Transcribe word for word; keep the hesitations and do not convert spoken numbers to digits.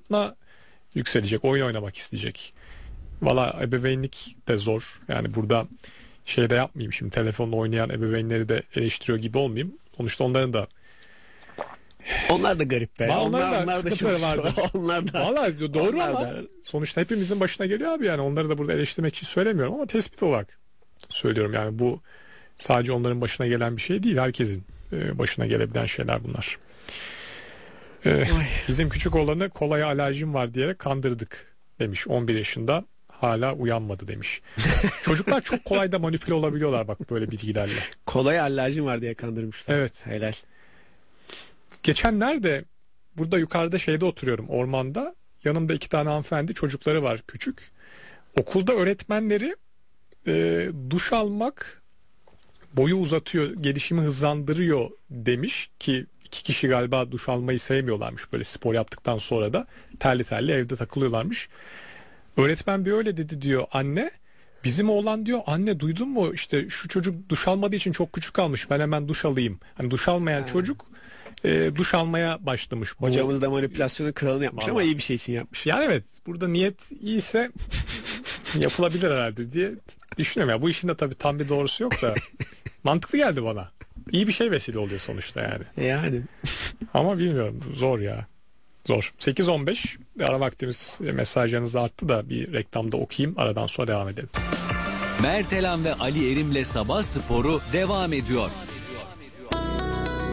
Çocukla yükselecek, oyun oynamak isteyecek. Valla ebeveynlik de zor. Yani burada şey de yapmayayım, şimdi telefonla oynayan ebeveynleri de eleştiriyor gibi olmayayım. Sonuçta onların da onlar da garip be. Onlar, onlar da onlar sıkıntıları da vardı. onlar da. Valla doğru onlar ama da. sonuçta hepimizin başına geliyor abi, yani onları da burada eleştirmek için söylemiyorum ama tespit olarak söylüyorum. Yani bu sadece onların başına gelen bir şey değil, herkesin başına gelebilen şeyler bunlar. Ee, bizim küçük oğlanı kolaya alerjim var diyerek kandırdık demiş, on bir yaşında hala uyanmadı demiş. Çocuklar çok kolay da manipüle olabiliyorlar bak böyle bilgilerle. Kolay alerjim var diye kandırmışlar. Evet. Helal. Geçenlerde burada yukarıda şeyde oturuyorum, ormanda. Yanımda iki tane hanımefendi, çocukları var küçük. Okulda öğretmenleri e, duş almak boyu uzatıyor, gelişimi hızlandırıyor demiş ki iki kişi galiba duş almayı sevmiyorlarmış, böyle spor yaptıktan sonra da terli terli evde takılıyorlarmış. Öğretmen bir öyle dedi diyor anne. Bizim oğlan diyor, anne duydun mu işte şu çocuk duş almadığı için çok küçük kalmış, ben hemen duş alayım. Hani duş almayan ha. çocuk e, duş almaya başlamış. Hocamız da manipülasyonun kralını yapmış. Vallahi. Ama iyi bir şey için yapmış. Yani evet, burada niyet iyiyse yapılabilir herhalde diye düşünüyorum. Ya bu işin de tabii tam bir doğrusu yok da mantıklı geldi bana. İyi bir şey vesile oluyor sonuçta yani. Yani. Ama bilmiyorum, zor ya. Zor. sekiz on beş ara vaktimiz, mesajlarınız arttı da bir reklamda okuyayım, aradan sonra devam edelim. Mertelan ve Ali Erim'le Sabah Sporu devam ediyor.